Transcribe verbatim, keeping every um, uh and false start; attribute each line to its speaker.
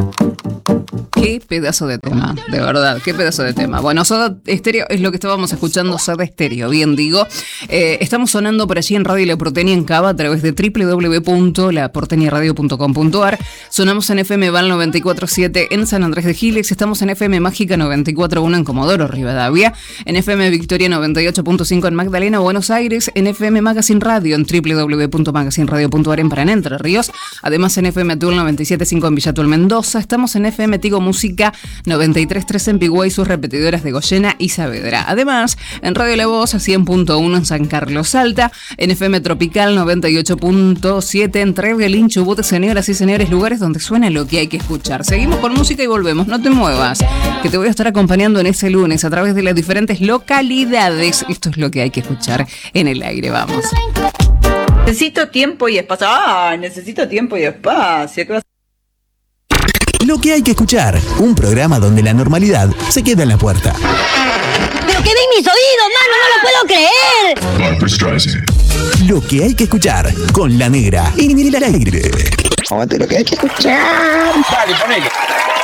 Speaker 1: Qué pedazo de tema, de verdad, qué pedazo de tema. Bueno, Soda Stereo es lo que estábamos escuchando, Soda Stereo, bien digo. Eh, estamos sonando por allí en Radio La Porteña en Cava a través de doble u doble u doble u punto la porteña radio punto com punto a r. Sonamos en F M Val noventa y cuatro punto siete en San Andrés de Giles. Estamos en F M Mágica noventa y cuatro punto uno en Comodoro Rivadavia. En F M Victoria noventa y ocho punto cinco en Magdalena, Buenos Aires. En F M Magazine Radio en doble u doble u doble u punto magazine radio punto a r en Paraná, Entre Ríos. Además en F M Atul noventa y siete punto cinco en Villatuel, Mendoza. Estamos en F M Tigo Música noventa y tres punto tres en Pigüey, sus repetidoras de Goyena y Saavedra. Además, en Radio La Voz cien punto uno en San Carlos Salta, en F M Tropical noventa y ocho punto siete en Trevelin, Chubut. Señoras y señores, lugares donde suena lo que hay que escuchar. Seguimos con música y volvemos. No te muevas, que te voy a estar acompañando en ese lunes a través de las diferentes localidades. Esto es lo que hay que escuchar en el aire. Vamos.
Speaker 2: Necesito tiempo y espacio. Ah, necesito tiempo y espacio. ¿Qué vas?
Speaker 3: Lo que hay que escuchar, un programa donde la normalidad se queda en la puerta.
Speaker 4: ¡Pero que ven mis oídos, mano! ¡No lo puedo creer!
Speaker 3: Lo que hay que escuchar, con La Negra. En el aire.
Speaker 5: Aguante lo que hay que escuchar.
Speaker 6: Dale, ponele.